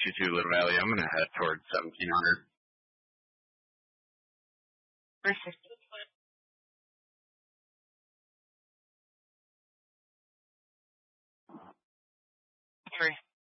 222 Little Valley. I'm going to head towards 1700. Three.